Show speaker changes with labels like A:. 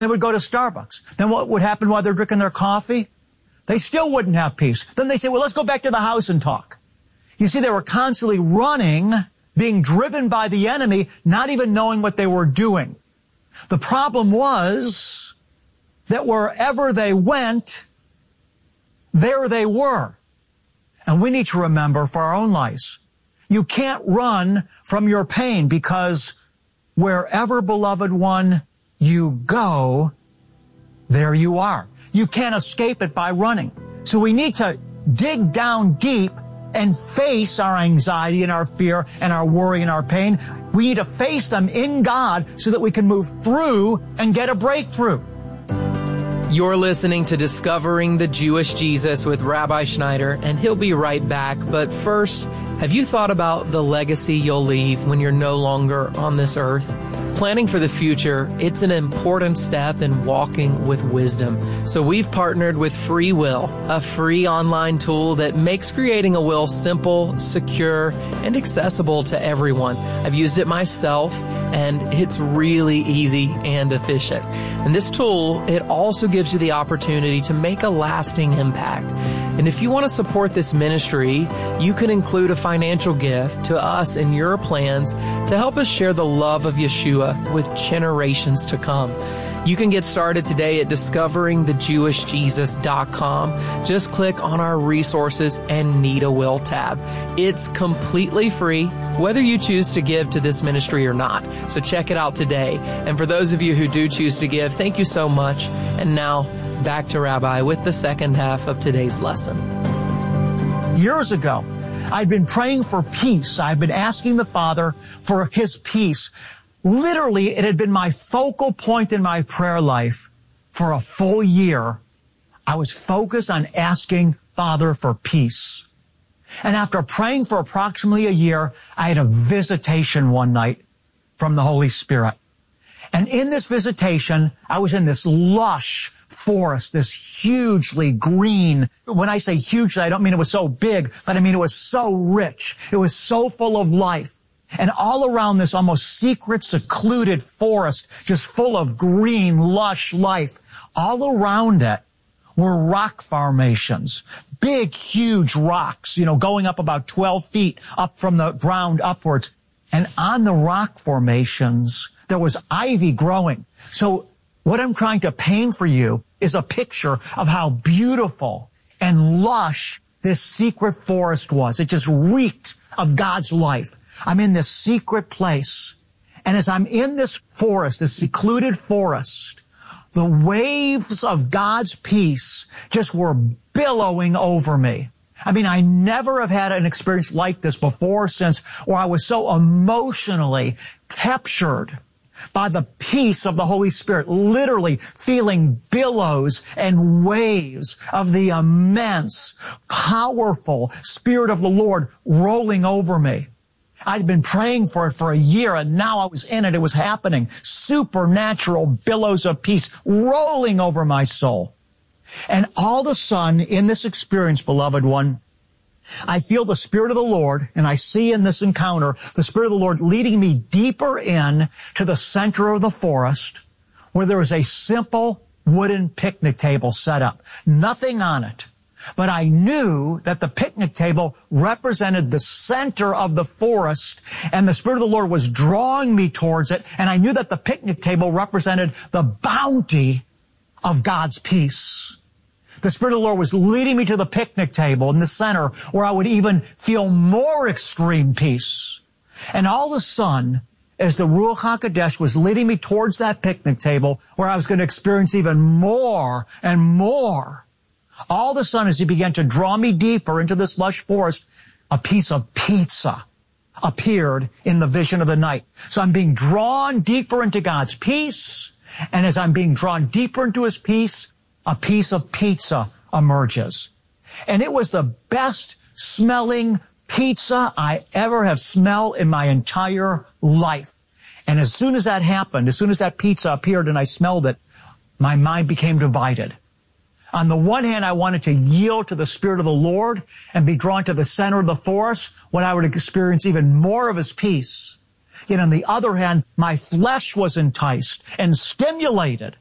A: They would go to Starbucks. Then what would happen while they're drinking their coffee? They still wouldn't have peace. Then they say, well, let's go back to the house and talk. You see, they were constantly running, being driven by the enemy, not even knowing what they were doing. The problem was that wherever they went, there they were. And we need to remember for our own lives, you can't run from your pain because wherever, beloved one, you go, there you are. You can't escape it by running. So we need to dig down deep and face our anxiety and our fear and our worry and our pain. We need to face them in God so that we can move through and get a breakthrough.
B: You're listening to Discovering the Jewish Jesus with Rabbi Schneider, and he'll be right back. But first, have you thought about the legacy you'll leave when you're no longer on this earth? Planning for the future, it's an important step in walking with wisdom. So we've partnered with Free Will, a free online tool that makes creating a will simple, secure, and accessible to everyone. I've used it myself, and it's really easy and efficient. And this tool, it also gives you the opportunity to make a lasting impact. And if you want to support this ministry, you can include a financial gift to us in your plans to help us share the love of Yeshua with generations to come. You can get started today at discoveringthejewishjesus.com. Just click on our resources and Need a Will tab. It's completely free, whether you choose to give to this ministry or not. So check it out today. And for those of you who do choose to give, thank you so much. And now, back to Rabbi with the second half of today's lesson.
A: Years ago, I'd been praying for peace. I'd been asking the Father for His peace. Literally, it had been my focal point in my prayer life for a full year. I was focused on asking Father for peace. And after praying for approximately a year, I had a visitation one night from the Holy Spirit. And in this visitation, I was in this lush forest, this hugely green. When I say hugely, I don't mean it was so big, but I mean it was so rich. It was so full of life. And all around this almost secret, secluded forest, just full of green, lush life, all around it were rock formations, big, huge rocks, going up about 12 feet up from the ground upwards. And on the rock formations, there was ivy growing. So what I'm trying to paint for you is a picture of how beautiful and lush this secret forest was. It just reeked of God's life. I'm in this secret place. And as I'm in this forest, this secluded forest, the waves of God's peace just were billowing over me. I mean, I never have had an experience like this before or since, where I was so emotionally captured by the peace of the Holy Spirit, literally feeling billows and waves of the immense, powerful Spirit of the Lord rolling over me. I'd been praying for it for a year, and now I was in it. It was happening. Supernatural billows of peace rolling over my soul. And all of a sudden, in this experience, beloved one, I feel the Spirit of the Lord, and I see in this encounter the Spirit of the Lord leading me deeper in to the center of the forest, where there was a simple wooden picnic table set up. Nothing on it. But I knew that the picnic table represented the center of the forest, and the Spirit of the Lord was drawing me towards it, and I knew that the picnic table represented the bounty of God's peace. The Spirit of the Lord was leading me to the picnic table in the center, where I would even feel more extreme peace. And all of a sudden, as the Ruach HaKodesh was leading me towards that picnic table, where I was going to experience even more and more, all of a sudden, as He began to draw me deeper into this lush forest, a piece of pizza appeared in the vision of the night. So I'm being drawn deeper into God's peace, and as I'm being drawn deeper into His peace, a piece of pizza emerges. And it was the best smelling pizza I ever have smelled in my entire life. And as soon as that happened, as soon as that pizza appeared and I smelled it, my mind became divided. On the one hand, I wanted to yield to the Spirit of the Lord and be drawn to the center of the forest, when I would experience even more of His peace. Yet on the other hand, my flesh was enticed and stimulated